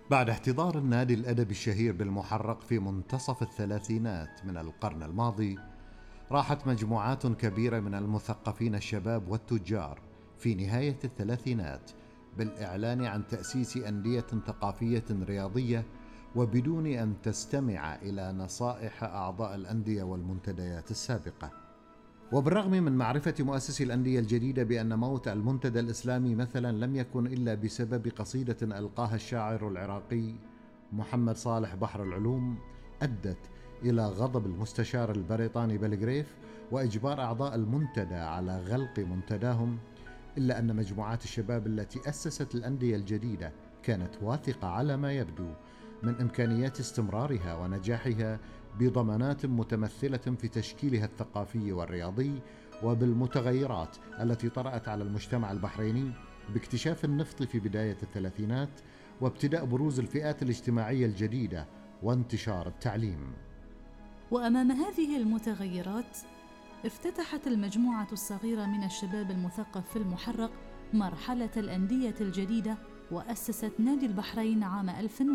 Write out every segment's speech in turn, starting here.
بعد احتضار النادي الأدبي الشهير بالمحرق في منتصف الثلاثينات من القرن الماضي، راحت مجموعات كبيرة من المثقفين الشباب والتجار في نهاية الثلاثينات بالإعلان عن تأسيس أندية ثقافية رياضية، وبدون أن تستمع إلى نصائح أعضاء الأندية والمنتديات السابقة. وبالرغم من معرفة مؤسسي الأندية الجديدة بأن موت المنتدى الإسلامي مثلا لم يكن إلا بسبب قصيدة ألقاها الشاعر العراقي محمد صالح بحر العلوم أدت إلى غضب المستشار البريطاني بلغريف وإجبار أعضاء المنتدى على غلق منتداهم، إلا أن مجموعات الشباب التي أسست الأندية الجديدة كانت واثقة على ما يبدو من إمكانيات استمرارها ونجاحها بضمانات متمثلة في تشكيلها الثقافي والرياضي، وبالمتغيرات التي طرأت على المجتمع البحريني باكتشاف النفط في بداية الثلاثينات وابتداء بروز الفئات الاجتماعية الجديدة وانتشار التعليم. وأمام هذه المتغيرات افتتحت المجموعة الصغيرة من الشباب المثقف في المحرق مرحلة الأندية الجديدة، وأسست نادي البحرين عام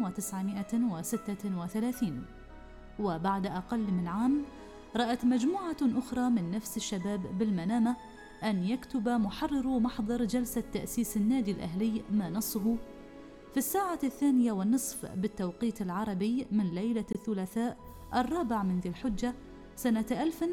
1936. وبعد أقل من عام رأت مجموعة أخرى من نفس الشباب بالمنامة أن يكتب محرر محضر جلسة تأسيس النادي الأهلي ما نصه في 2:30 بالتوقيت العربي من ليلة الثلاثاء 4 ذي الحجة سنة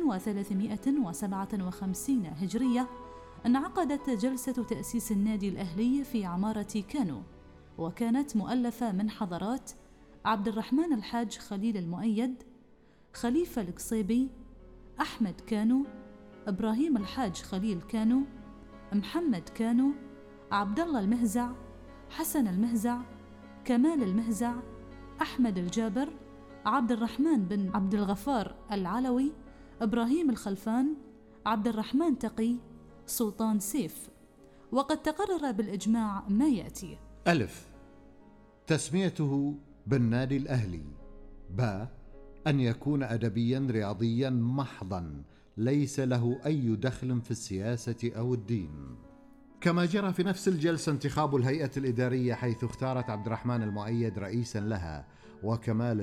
1357 هجرية. انعقدت جلسة تأسيس النادي الأهلي في عمارة كانو، وكانت مؤلفة من حضرات عبد الرحمن الحاج خليل المؤيد، خليفة القصيبي، أحمد كانو، إبراهيم الحاج خليل كانو، محمد كانو، عبد الله المهزع، حسن المهزع، كمال المهزع، أحمد الجابر، عبد الرحمن بن عبد الغفار العلوي، إبراهيم الخلفان، عبد الرحمن تقي، سلطان سيف. وقد تقرر بالإجماع ما يأتي: ألف، تسميته بالنادي الأهلي. ب، أن يكون أدبيا رياضيا محضا ليس له أي دخل في السياسة أو الدين. كما جرى في نفس الجلسة انتخاب الهيئة الإدارية، حيث اختارت عبد الرحمن المؤيد رئيسا لها وكمال